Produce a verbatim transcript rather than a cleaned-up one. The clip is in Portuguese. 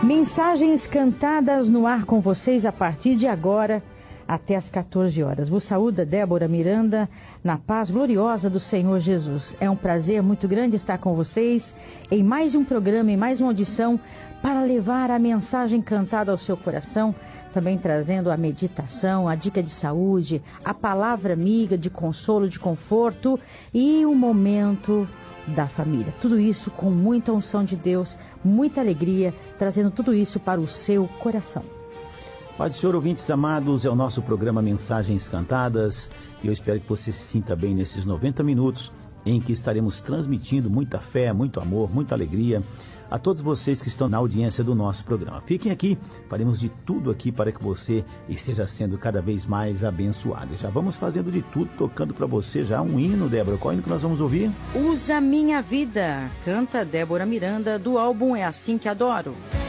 Mensagens cantadas no ar com vocês a partir de agora até às quatorze horas. Vos saúda Débora Miranda, na paz gloriosa do Senhor Jesus. É um prazer muito grande estar com vocês em mais um programa, em mais uma audição, para levar a mensagem cantada ao seu coração, também trazendo a meditação, a dica de saúde, a palavra amiga de consolo, de conforto e o momento da família. Tudo isso com muita unção de Deus, muita alegria, trazendo tudo isso para o seu coração. Paz do Senhor, ouvintes amados, é o nosso programa Mensagens Cantadas e eu espero que você se sinta bem nesses noventa minutos em que estaremos transmitindo muita fé, muito amor, muita alegria a todos vocês que estão na audiência do nosso programa. Fiquem aqui, faremos de tudo aqui para que você esteja sendo cada vez mais abençoado. Já vamos fazendo de tudo, tocando para você já um hino, Débora. Qual hino que nós vamos ouvir? Usa Minha Vida, canta Débora Miranda, do álbum É Assim Que Adoro.